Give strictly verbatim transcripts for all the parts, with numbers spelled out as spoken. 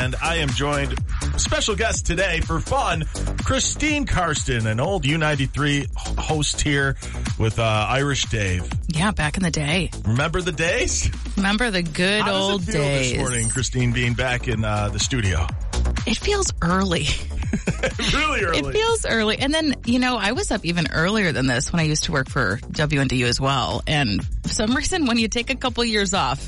and I am joined, special guest today for fun, Christine Karsten, an old U ninety-three host here with uh, Irish Dave. Yeah, back in the day. Remember the days? Remember the good How old does it feel days. This morning, Christine, being back in uh, the studio? It feels early. Really early. It feels early. And then, you know, I was up even earlier than this when I used to work for W N D U as well. And for some reason, when you take a couple years off,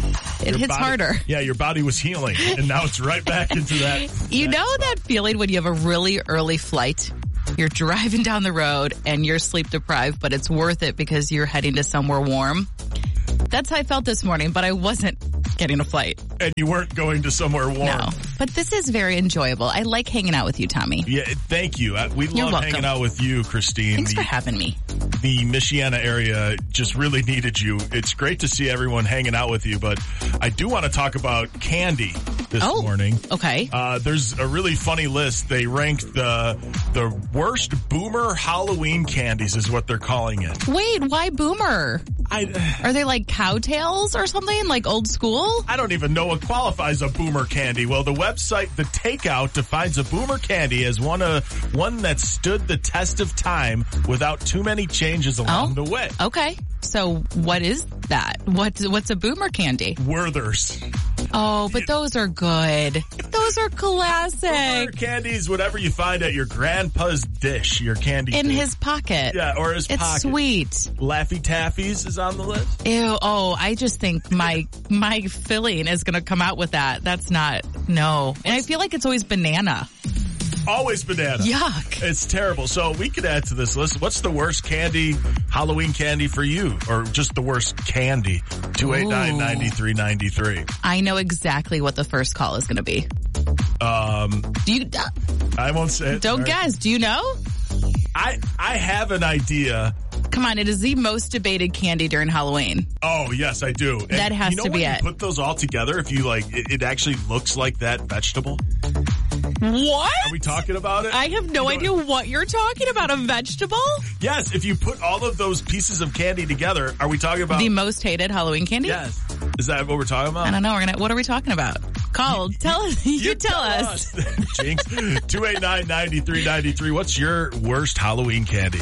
it Your hits body, harder. Yeah, your body was healing, and now it's right back into that. You that know spot. that feeling when you have a really early flight? You're driving down the road and you're sleep deprived, but it's worth it because you're heading to somewhere warm. That's how I felt this morning, but I wasn't getting a flight. And you weren't going to somewhere warm. No, but this is very enjoyable. I like hanging out with you, Tommy. Yeah, thank you. Uh, we You're love welcome. hanging out with you, Christine. Thanks the, for having me. The Michiana area just really needed you. It's great to see everyone hanging out with you, but I do want to talk about candy this Oh, morning. okay. Uh, there's a really funny list. They ranked the the worst boomer Halloween candies is what they're calling it. Wait, why boomer? I Are they like cowtails or something, like old school? I don't even know what qualifies a boomer candy. Well, the website The Takeout defines a boomer candy as one uh, one that stood the test of time without too many changes along Oh. the way. Okay, so what is that? What What's a boomer candy? Werther's. Oh, but those are good. Those are classic. Boomer candies, whatever you find at your grandpa's dish, your candy In dish. his pocket. Yeah, or his It's pocket. sweet. Laffy Taffies is on the list. Ew, oh, I just think my my filling is going to come out with that. That's not, no. And I feel like it's always banana. Always banana. Yuck. It's terrible. So we could add to this list. What's the worst candy, Halloween candy for you? Or just the worst candy? two eight nine, nine three nine three. I know exactly what the first call is going to be. Um, Do you, uh, I won't say it. don't Sorry. guess. Do you know? I, I have an idea. Come on, it is the most debated candy during Halloween. Oh, yes, I do. And That has you know to be when it. you put those all together, if you like, it, it actually looks like that vegetable. What? Are we talking about it? I have no You idea know- what you're talking about. A vegetable? Yes, if you put all of those pieces of candy together, are we talking about? The most hated Halloween candy? Yes. Is that what we're talking about? I don't know. We're gonna. What are we talking about? Call. Tell us. You, tell, us. Jinx. two eight nine, nine three nine three. What's your worst Halloween candy?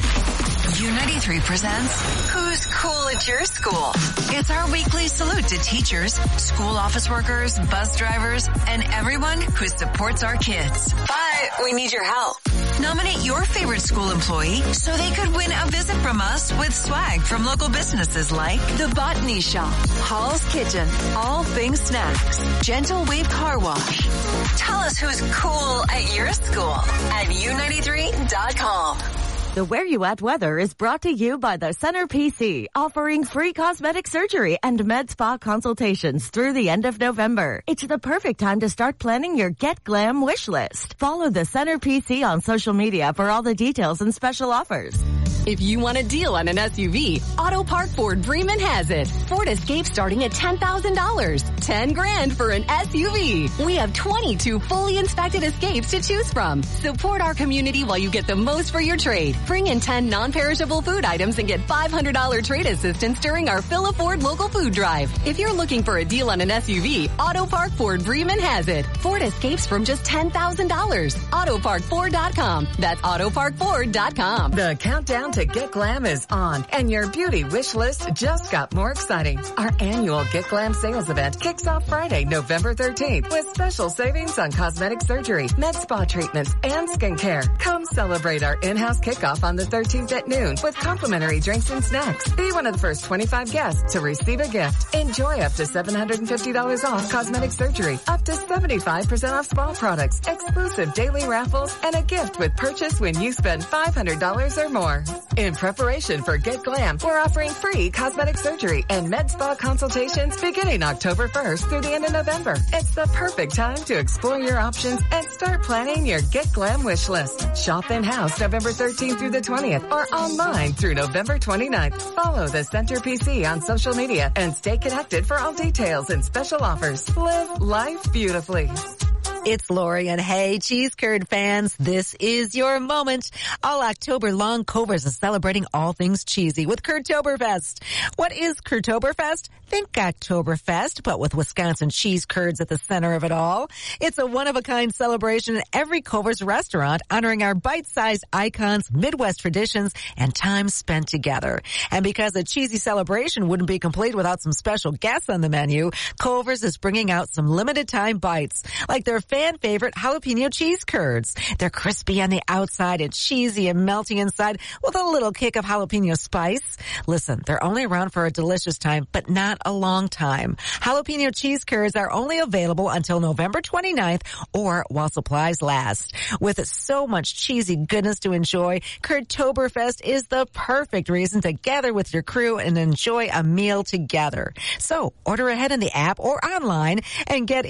U ninety-three presents Who's Cool at Your School? It's our weekly salute to teachers, school office workers, bus drivers, and everyone who supports our kids. But we need your help. Nominate your favorite school employee so they could win a visit from us with swag from local businesses like The Botany Shop, Hall's Kitchen, All Things Snacks, Gentle Wave Car Wash. Tell us who's cool at your school at U ninety-three dot com. The Where You At weather is brought to you by the Center P C, offering free cosmetic surgery and med spa consultations through the end of November. It's the perfect time to start planning your Get Glam wish list. Follow the Center P C on social media for all the details and special offers. If you want a deal on an S U V, Auto Park Ford Bremen has it. Ford Escape starting at ten thousand dollars. ten grand for an S U V. We have twenty-two fully inspected Escapes to choose from. Support our community while you get the most for your trade. Bring in ten non-perishable food items and get five hundred dollars trade assistance during our Fill a Ford local food drive. If you're looking for a deal on an S U V, Auto Park Ford Bremen has it. Ford Escapes from just ten thousand dollars. auto park ford dot com. That's auto park ford dot com. The countdown to Get Glam is on, and your beauty wish list just got more exciting. Our annual Get Glam sales event kicks off Friday, November thirteenth, with special savings on cosmetic surgery, med spa treatments, and skincare. Come celebrate our in-house kickoff on the thirteenth at noon with complimentary drinks and snacks. Be one of the first twenty-five guests to receive a gift. Enjoy up to seven hundred fifty dollars off cosmetic surgery, up to seventy-five percent off spa products, exclusive daily raffles, and a gift with purchase when you spend five hundred dollars or more. In preparation for Get Glam, we're offering free cosmetic surgery and med spa consultations beginning October first through the end of November. It's the perfect time to explore your options and start planning your Get Glam wish list. Shop in-house November thirteenth through the twentieth or online through November twenty-ninth. Follow the Center P C on social media and stay connected for all details and special offers. Live life beautifully. It's Lori, and hey, cheese curd fans, this is your moment. All October long, Culver's is celebrating all things cheesy with Curtoberfest. What is Curtoberfest? Think Oktoberfest, but with Wisconsin cheese curds at the center of it all. It's a one-of-a-kind celebration in every Culver's restaurant, honoring our bite-sized icons, Midwest traditions, and time spent together. And because a cheesy celebration wouldn't be complete without some special guests on the menu, Culver's is bringing out some limited-time bites, like their fan favorite jalapeno cheese curds. They're crispy on the outside and cheesy and melty inside with a little kick of jalapeno spice. Listen, they're only around for a delicious time, but not a long time. Jalapeno cheese curds are only available until November twenty-ninth or while supplies last. With so much cheesy goodness to enjoy, Curtoberfest is the perfect reason to gather with your crew and enjoy a meal together. So order ahead in the app or online and get